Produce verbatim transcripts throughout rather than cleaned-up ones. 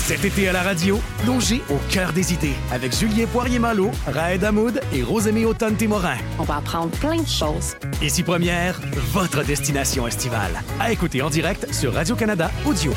Cet été à la radio, plongez au cœur des idées avec Julien Poirier-Malo, Raed Hamoud et Rosemée Autonne-Témorin. On va apprendre plein de choses. Ici Première, votre destination estivale. À écouter en direct sur Radio-Canada Audio.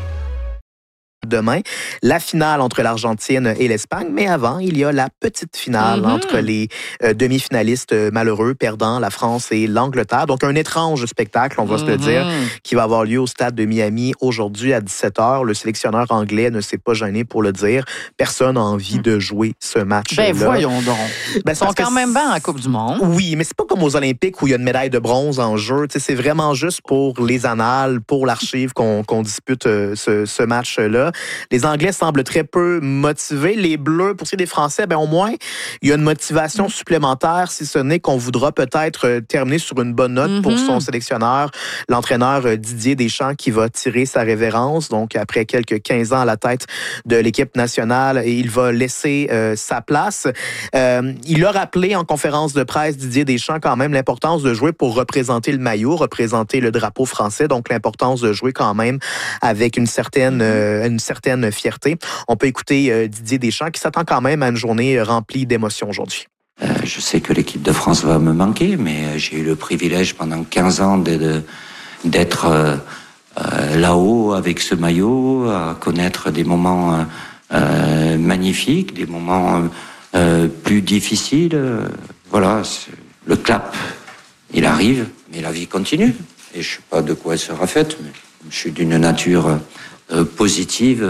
Demain, la finale entre l'Argentine et l'Espagne, mais avant, il y a la petite finale mm-hmm. entre les euh, demi-finalistes malheureux, perdant la France et l'Angleterre. Donc, un étrange spectacle, on va mm-hmm. se le dire, qui va avoir lieu au stade de Miami aujourd'hui à dix-sept heures. Le sélectionneur anglais ne s'est pas gêné pour le dire. Personne n'a envie mm. de jouer ce match-là. Ben voyons donc. Ben, Ils sont quand même bien en Coupe du Monde. Oui, mais c'est pas comme aux Olympiques où il y a une médaille de bronze en jeu. T'sais, c'est vraiment juste pour les annales, pour l'archive qu'on, qu'on dispute euh, ce, ce match-là. Les Anglais semblent très peu motivés. Les Bleus, pour ce qui est des Français, ben au moins, il y a une motivation supplémentaire, si ce n'est qu'on voudra peut-être terminer sur une bonne note mm-hmm. pour son sélectionneur, l'entraîneur Didier Deschamps, qui va tirer sa révérence. Donc, après quelques quinze ans à la tête de l'équipe nationale, il va laisser euh, sa place. Euh, il a rappelé en conférence de presse, Didier Deschamps, quand même, l'importance de jouer pour représenter le maillot, représenter le drapeau français. Donc, l'importance de jouer quand même avec une certaine, euh, une certaine fierté. On peut écouter euh, Didier Deschamps qui s'attend quand même à une journée remplie d'émotions aujourd'hui. Euh, je sais que l'équipe de France va me manquer, mais j'ai eu le privilège pendant quinze ans de, de, d'être euh, euh, là-haut avec ce maillot, à connaître des moments euh, magnifiques, des moments euh, plus difficiles. Voilà, le clap, il arrive, mais la vie continue. Et je ne sais pas de quoi elle sera faite, mais je suis d'une nature euh, positive.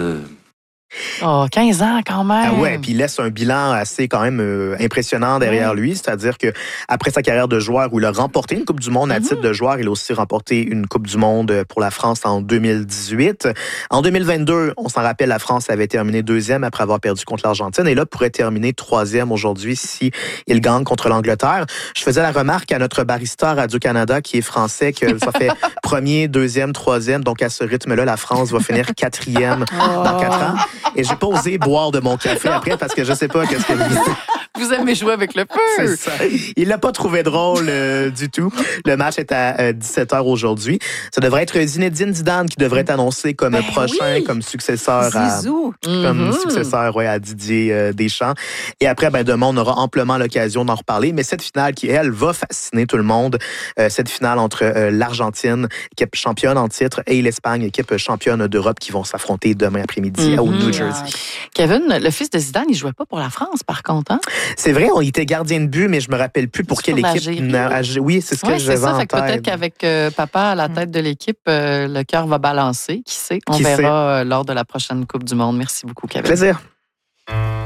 Oh, quinze ans quand même. Ah ouais, puis il laisse un bilan assez quand même euh, impressionnant derrière ouais. lui, c'est-à-dire que après sa carrière de joueur où il a remporté une Coupe du Monde à mm-hmm. titre de joueur, il a aussi remporté une Coupe du Monde pour la France en deux mille dix-huit. En deux mille vingt-deux, on s'en rappelle, la France avait terminé deuxième après avoir perdu contre l'Argentine et là pourrait terminer troisième aujourd'hui si il gagne contre l'Angleterre. Je faisais la remarque à notre barista Radio-Canada qui est français que ça fait premier, deuxième, troisième, donc à ce rythme-là, la France va finir quatrième oh. dans quatre ans. Et j'ai pas osé boire de mon café après parce que je sais pas qu'est-ce que vous aimez jouer avec le feu. C'est ça. Il l'a pas trouvé drôle euh, du tout. Le match est à euh, dix-sept heures aujourd'hui. Ça devrait être Zinedine Zidane qui devrait être annoncé comme ben prochain, oui. comme successeur Zizou. à, mm-hmm. comme successeur ouais, à Didier euh, Deschamps. Et après, ben demain, on aura amplement l'occasion d'en reparler. Mais cette finale qui, elle, va fasciner tout le monde. Euh, cette finale entre euh, l'Argentine, équipe championne en titre, et l'Espagne, équipe championne d'Europe, qui vont s'affronter demain après-midi mm-hmm. au New Jersey. Kevin, le fils de Zidane, il jouait pas pour la France, par contre, hein? C'est vrai, on était gardien de but, mais je me rappelle plus pour quelle équipe. Na- oui, c'est ce que ouais, j'avais c'est ça, en fait que tête. Peut-être qu'avec euh, papa à la tête de l'équipe, euh, le cœur va balancer. Qui sait? On Qui verra sait? Euh, lors de la prochaine Coupe du Monde. Merci beaucoup, Kevin. Plaisir.